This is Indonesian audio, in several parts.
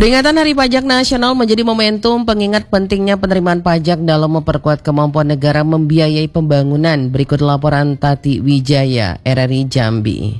Peringatan Hari Pajak Nasional menjadi momentum pengingat pentingnya penerimaan pajak dalam memperkuat kemampuan negara membiayai pembangunan. Berikut laporan Tati Wijaya, RRI Jambi.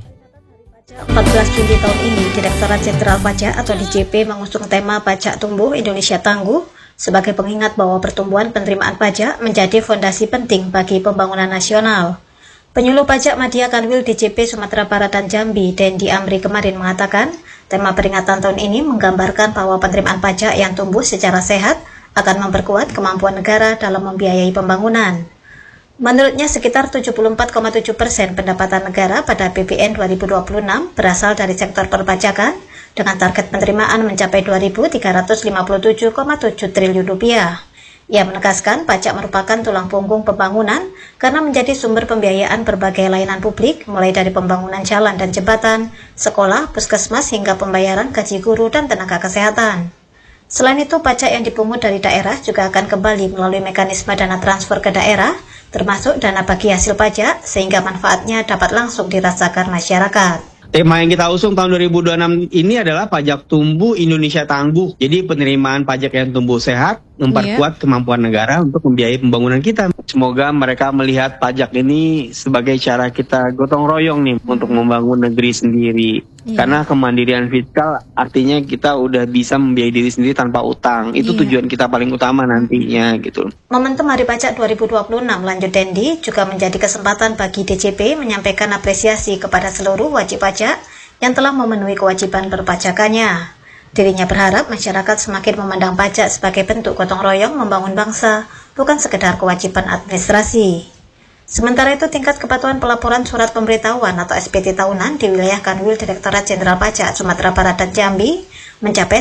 14 Juli tahun ini, Direktorat Jenderal Pajak atau DJP mengusung tema Pajak Tumbuh Indonesia Tangguh sebagai pengingat bahwa pertumbuhan penerimaan pajak menjadi fondasi penting bagi pembangunan nasional. Penyuluh Pajak Madya Kanwil DJP Sumatera Barat dan Jambi, Dendi Amri kemarin mengatakan, tema peringatan tahun ini menggambarkan bahwa penerimaan pajak yang tumbuh secara sehat akan memperkuat kemampuan negara dalam membiayai pembangunan. Menurutnya, sekitar 74,7% pendapatan negara pada APBN 2026 berasal dari sektor perpajakan dengan target penerimaan mencapai 2.357,7 triliun rupiah. Ia menegaskan pajak merupakan tulang punggung pembangunan karena menjadi sumber pembiayaan berbagai layanan publik mulai dari pembangunan jalan dan jembatan, sekolah, puskesmas hingga pembayaran gaji guru dan tenaga kesehatan. Selain itu, pajak yang dipungut dari daerah juga akan kembali melalui mekanisme dana transfer ke daerah, termasuk dana bagi hasil pajak, sehingga manfaatnya dapat langsung dirasakan masyarakat. Tema yang kita usung tahun 2026 ini adalah Pajak Tumbuh Indonesia Tangguh. Jadi penerimaan pajak yang tumbuh sehat memperkuat kemampuan negara untuk membiayai pembangunan kita. Semoga mereka melihat pajak ini sebagai cara kita gotong royong nih untuk membangun negeri sendiri. Karena kemandirian fiskal artinya kita udah bisa membiayai diri sendiri tanpa utang. Itu tujuan kita paling utama nantinya gitu. Momentum Hari Pajak 2026, lanjut Dendi, juga menjadi kesempatan bagi DJP menyampaikan apresiasi kepada seluruh wajib pajak yang telah memenuhi kewajiban perpajakannya. Dirinya berharap masyarakat semakin memandang pajak sebagai bentuk gotong royong membangun bangsa, bukan sekedar kewajiban administrasi. Sementara itu, tingkat kepatuhan pelaporan surat pemberitahuan atau SPT tahunan di wilayah Kanwil Direktorat Jenderal Pajak Sumatera Barat dan Jambi mencapai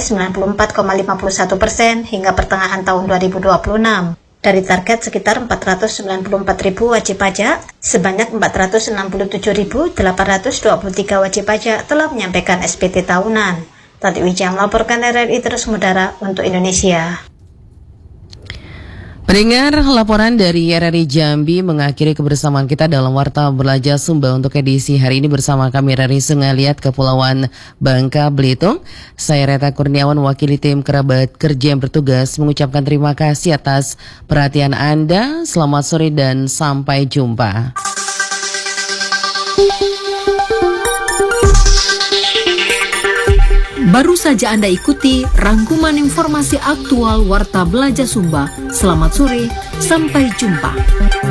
94,51% hingga pertengahan tahun 2026. Dari target sekitar 494.000 wajib pajak, sebanyak 467.823 wajib pajak telah menyampaikan SPT tahunan. Tati Wijaya melaporkan RRI Terus Mudara untuk Indonesia. Pendengar, laporan dari RRI Jambi mengakhiri kebersamaan kita dalam Warta Belajar Sumba untuk edisi hari ini bersama kami RRI Sengaliat Kepulauan Bangka Belitung. Saya Reta Kurniawan, wakili tim kerabat kerja yang bertugas, mengucapkan terima kasih atas perhatian Anda. Selamat sore dan sampai jumpa. Baru saja Anda ikuti rangkuman informasi aktual Warta Belajar Sumba. Selamat sore, sampai jumpa.